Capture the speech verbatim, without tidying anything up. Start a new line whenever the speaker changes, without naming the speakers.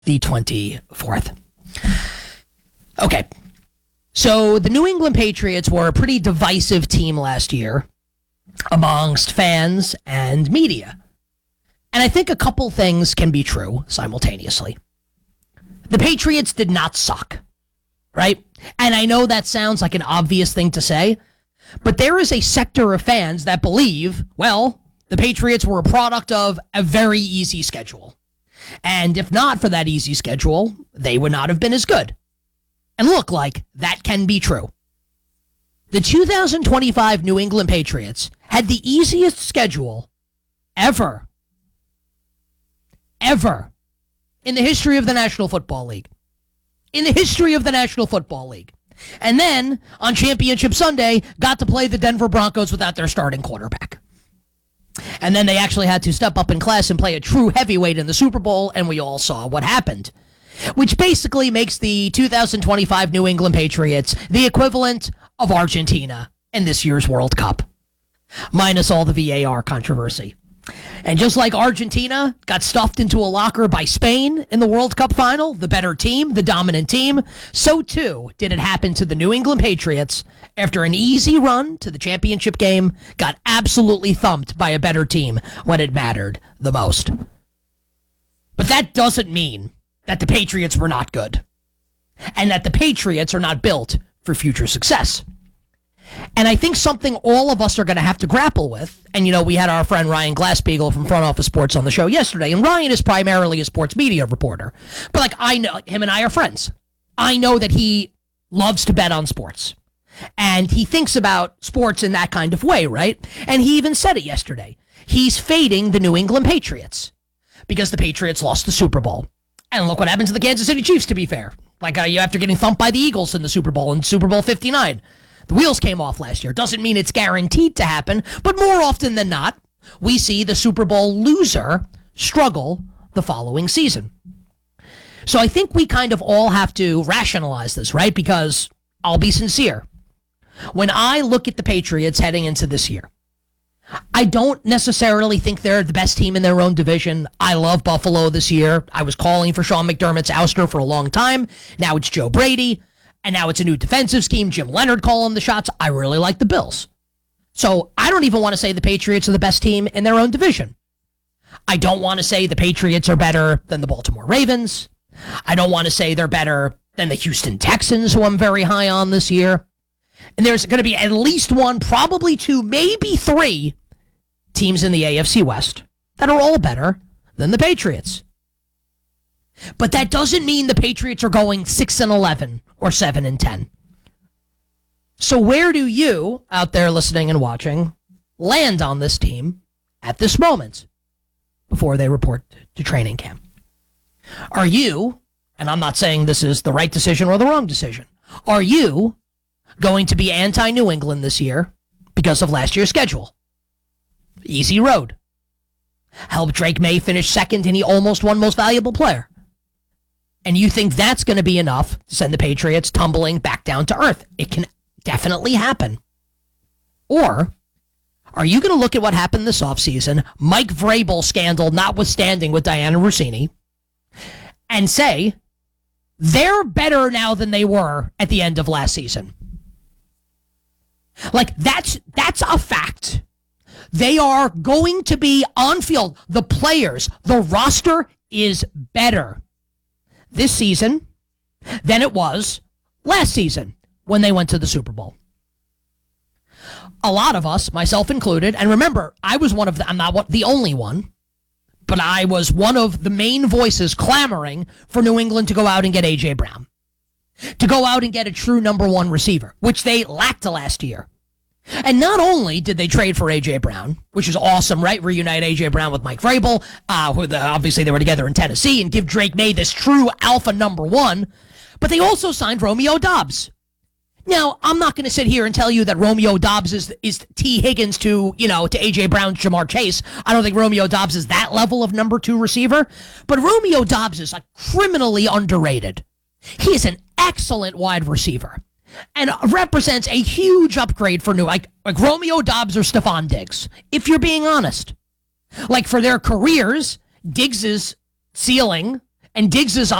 the twenty-fourth. Okay. So the New England Patriots were a pretty divisive team last year amongst fans and media. And I think a couple things can be true simultaneously. The Patriots did not suck, right? And I know that sounds like an obvious thing to say, but there is a sector of fans that believe, well, the Patriots were a product of a very easy schedule. And if not for that easy schedule, they would not have been as good. And look, like, that can be true. The two thousand twenty-five New England Patriots had the easiest schedule ever, ever in the history of the National Football League. In the history of the National Football League. And then, on Championship Sunday, got to play the Denver Broncos without their starting quarterback. And then they actually had to step up in class and play a true heavyweight in the Super Bowl, and we all saw what happened. Which basically makes the two thousand twenty-five New England Patriots the equivalent of Argentina in this year's World Cup. Minus all the V A R controversy. And just like Argentina got stuffed into a locker by Spain in the World Cup final, the better team, the dominant team, so too did it happen to the New England Patriots after an easy run to the championship game, got absolutely thumped by a better team when it mattered the most. But that doesn't mean that the Patriots were not good and that the Patriots are not built for future success. And I think something all of us are going to have to grapple with, and, you know, we had our friend Ryan Glasspiegel from Front Office Sports on the show yesterday, and Ryan is primarily a sports media reporter. But, like, I know, him and I are friends. I know that he loves to bet on sports. And he thinks about sports in that kind of way, right? And he even said it yesterday. He's fading the New England Patriots because the Patriots lost the Super Bowl. And look what happened to the Kansas City Chiefs, to be fair. Like, uh, after getting thumped by the Eagles in the Super Bowl in Super Bowl fifty-nine. The wheels came off last year. Doesn't mean it's guaranteed to happen, but more often than not, we see the Super Bowl loser struggle the following season. So I think we kind of all have to rationalize this, right? Because I'll be sincere. When I look at the Patriots heading into this year, I don't necessarily think they're the best team in their own division. I love Buffalo this year. I was calling for Sean McDermott's ouster for a long time. Now it's Joe Brady. And now it's a new defensive scheme. Jim Leonard calling the shots. I really like the Bills. So I don't even want to say the Patriots are the best team in their own division. I don't want to say the Patriots are better than the Baltimore Ravens. I don't want to say they're better than the Houston Texans, who I'm very high on this year. And there's going to be at least one, probably two, maybe three teams in the A F C West that are all better than the Patriots. But that doesn't mean the Patriots are going six and eleven or seven and ten. So where do you, out there listening and watching, land on this team at this moment before they report to training camp? Are you, and I'm not saying this is the right decision or the wrong decision, are you going to be anti-New England this year because of last year's schedule? Easy road. Help Drake May finish second and he almost won most valuable player. And you think that's going to be enough to send the Patriots tumbling back down to earth? It can definitely happen. Or are you going to look at what happened this offseason, Mike Vrabel scandal notwithstanding with Diana Rossini, and say they're better now than they were at the end of last season? Like, that's that's a fact. They are going to be on field. The players, the roster is better this season than it was last season when they went to the Super Bowl. A lot of us, myself included, and remember, I was one of the, I'm not the only one, but I was one of the main voices clamoring for New England to go out and get A J Brown, to go out and get a true number one receiver, which they lacked last year. And not only did they trade for A J Brown, which is awesome, right? Reunite A J Brown with Mike Vrabel, uh, who the, obviously they were together in Tennessee, and give Drake May this true alpha number one, but they also signed Romeo Doubs. Now, I'm not going to sit here and tell you that Romeo Doubs is is T. Higgins to, you know, to A J Brown's Jamar Chase. I don't think Romeo Doubs is that level of number two receiver, but Romeo Doubs is like criminally underrated. He is an excellent wide receiver and represents a huge upgrade for New, like, like Romeo Doubs or Stephon Diggs, if you're being honest. Like, for their careers, Diggs's ceiling And Diggs is